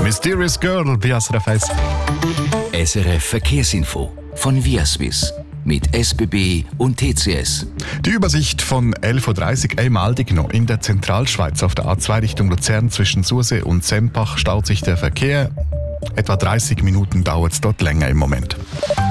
Mysterious Girl bei SRF 1. SRF Verkehrsinfo von Viaswiss mit SBB und TCS. Die Übersicht von 11.30 Uhr im Aldigno in der Zentralschweiz auf der A2 Richtung Luzern zwischen Sursee und Sempach staut sich der Verkehr. Etwa 30 Minuten dauert es dort länger im Moment.